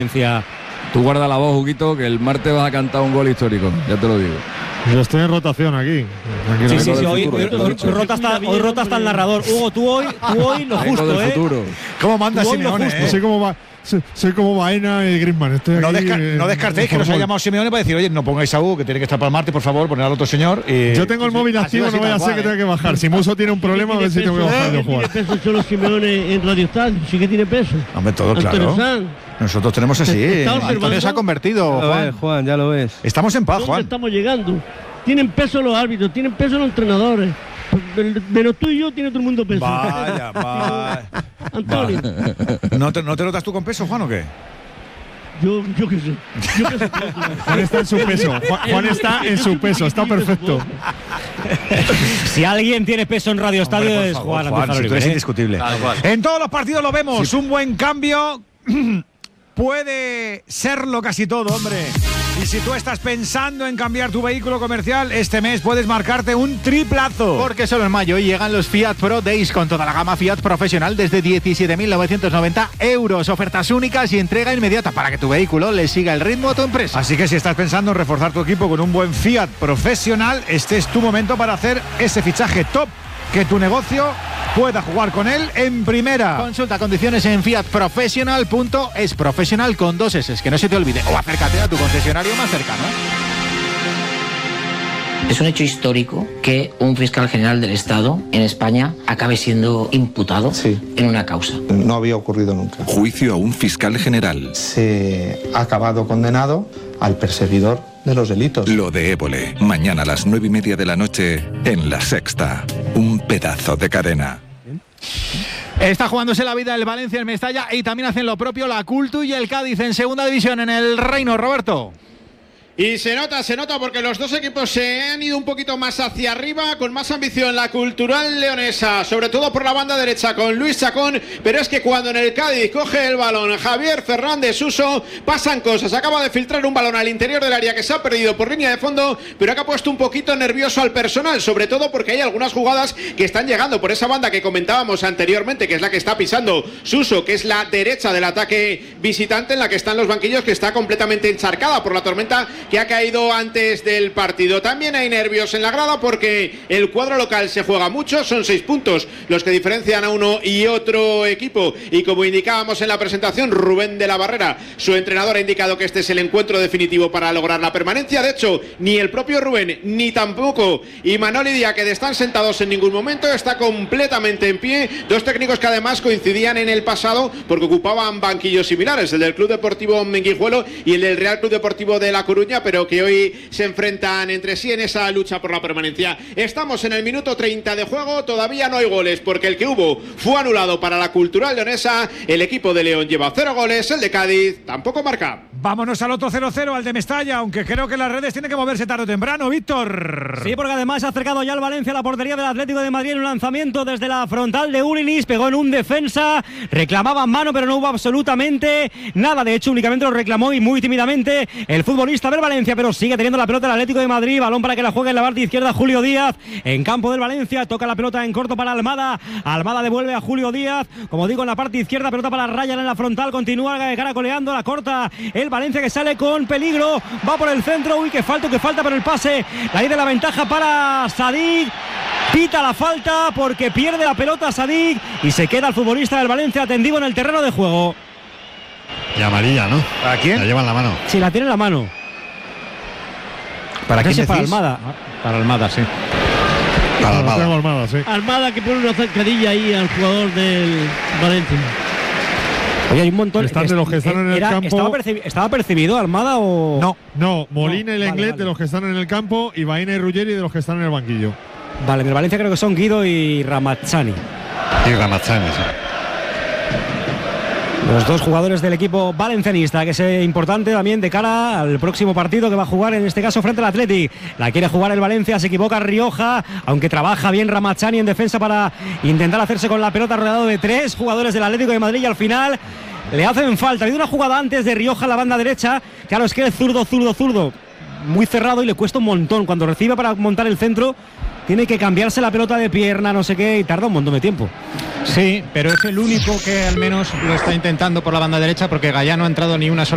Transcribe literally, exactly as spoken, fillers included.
Tú guarda la voz, Huguito, que el martes vas a cantar un gol histórico, ya te lo digo. Yo estoy en rotación aquí. aquí sí, sí, sí, hoy, hoy, hoy, hoy rota hasta, hoy rota hasta el narrador. Hugo, tú hoy, tú hoy lo justo, ¿eh? ¿Cómo manda Simeone? Eh? Soy como va, soy, soy como Baena y Griezmann. Estoy no, aquí, desca eh, no descartéis que nos haya llamado Simeone para decir, oye, no pongáis a Hugo, que tiene que estar para el martes, por favor, poner al otro señor. Y... Yo tengo el móvil activo, no voy a hacer que tenga que bajar. Si Muso tiene un problema, a ver si tengo que bajar yo jugar. ¿Tiene peso solo Simeone en Radio Estadio? Sí que tiene peso. Hombre, todo claro. Nosotros tenemos así. Antonio se ha convertido, Juan. Ves, Juan, ya lo ves. Estamos en paz, Juan. Estamos llegando. Tienen peso los árbitros, tienen peso los entrenadores. Menos tú y yo tiene todo el mundo peso. Vaya, vaya. Antonio. ¿No te, ¿No te notas tú con peso, Juan, o qué? Yo, yo qué sé. Yo qué sé. Juan está en su peso. Juan, Juan está en su peso, está perfecto. Si alguien tiene peso en Radio Estadio, Hombre, es favor, Juan. Juan, si tú eres indiscutible. En todos los partidos lo vemos. Sí. Un buen cambio. Puede serlo casi todo, hombre. Y si tú estás pensando en cambiar tu vehículo comercial, este mes puedes marcarte un triplazo. Porque solo en mayo llegan los Fiat Pro Days con toda la gama Fiat profesional desde diecisiete mil novecientos noventa euros. Ofertas únicas y entrega inmediata para que tu vehículo le siga el ritmo a tu empresa. Así que si estás pensando en reforzar tu equipo con un buen Fiat profesional, este es tu momento para hacer ese fichaje top, que tu negocio pueda jugar con él en primera. Consulta condiciones en fiat professional punto es, profesional con dos S, que no se te olvide. O acércate a tu concesionario más cercano. Es un hecho histórico que un fiscal general del Estado en España acabe siendo imputado sí. en una causa. No había ocurrido nunca. Juicio a un fiscal general. Se ha acabado condenado al perseguidor de los delitos. Lo de Évole, mañana a las nueve y media de la noche en La Sexta. Un pedazo de cadena. Está jugándose la vida el Valencia, el Mestalla, y también hacen lo propio la Cultu y el Cádiz en segunda división en el Reino, Roberto. Y se nota, se nota porque los dos equipos se han ido un poquito más hacia arriba, con más ambición la Cultural leonesa, sobre todo por la banda derecha con Luis Chacón, pero es que cuando en el Cádiz coge el balón Javier Fernández Suso, pasan cosas. Acaba de filtrar un balón al interior del área que se ha perdido por línea de fondo, pero que ha puesto un poquito nervioso al personal, sobre todo porque hay algunas jugadas que están llegando por esa banda que comentábamos anteriormente, que es la que está pisando Suso, que es la derecha del ataque visitante, en la que están los banquillos, que está completamente encharcada por la tormenta que ha caído antes del partido. También hay nervios en la grada porque el cuadro local se juega mucho, son seis puntos los que diferencian a uno y otro equipo, y como indicábamos en la presentación, Rubén de la Barrera, su entrenador, ha indicado que este es el encuentro definitivo para lograr la permanencia. De hecho, ni el propio Rubén ni tampoco Imanol Díaz, que están sentados en ningún momento, está completamente en pie. Dos técnicos que además coincidían en el pasado porque ocupaban banquillos similares, el del Club Deportivo Menguijuelo y el del Real Club Deportivo de La Coruña, pero que hoy se enfrentan entre sí en esa lucha por la permanencia. Estamos en el minuto treinta de juego, todavía no hay goles porque el que hubo fue anulado para la Cultural leonesa. El equipo de León lleva cero goles, el de Cádiz tampoco marca. Vámonos al otro cero cero, al de Mestalla, aunque creo que las redes tienen que moverse tarde o temprano, Víctor. Sí, porque además ha acercado ya el Valencia a la portería del Atlético de Madrid en un lanzamiento desde la frontal de Urinis, pegó en un defensa, reclamaban mano pero no hubo absolutamente nada, de hecho únicamente lo reclamó y muy tímidamente el futbolista del Valencia, pero sigue teniendo la pelota el Atlético de Madrid, balón para que la juegue en la parte izquierda Julio Díaz, en campo del Valencia, toca la pelota en corto para Almada, Almada devuelve a Julio Díaz, como digo en la parte izquierda, pelota para Ryan en la frontal, continúa caracoleando, la corta el Valencia que sale con peligro, va por el centro, uy que falta, que falta por el pase, la ida de la ventaja para Sadik, pita la falta porque pierde la pelota Sadik y se queda el futbolista del Valencia tendido en el terreno de juego. Y amarilla, ¿no? ¿Para quién? La lleva en la mano. Sí, la tiene en la mano. ¿Para quién decís? Para Almada. Para Almada, sí. Para Almada. Almada, sí. Almada que pone una zancadilla ahí al jugador del Valencia. Oye, hay un montón. Están de los que están en el era, campo. ¿estaba, percibi ¿Estaba percibido Almada o...? No, no. Molina no, y Lenglet vale, vale. de los que están en el campo y Baena y Ruggeri de los que están en el banquillo. Vale, en el Valencia creo que son Guido y Ramazzani. Y Ramazzani, sí. Los dos jugadores del equipo valencianista, que es importante también de cara al próximo partido que va a jugar, en este caso frente al Athletic. La quiere jugar el Valencia, se equivoca Rioja, aunque trabaja bien Ramazzani en defensa para intentar hacerse con la pelota, rodeado de tres jugadores del Atlético de Madrid, y al final le hacen falta. Ha habido una jugada antes de Rioja a la banda derecha, claro, es que es zurdo, zurdo, zurdo, muy cerrado y le cuesta un montón. Cuando recibe para montar el centro, tiene que cambiarse la pelota de pierna, no sé qué, y tarda un montón de tiempo. Sí, pero es el único que al menos lo está intentando por la banda derecha, porque Gallá no ha entrado ni una sola